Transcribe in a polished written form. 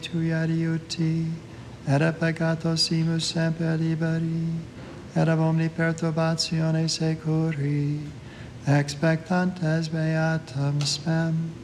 tui adiuti, et a peccatosimus semper liberi, et ab omni perturbatione securi, expectantes beatum spem.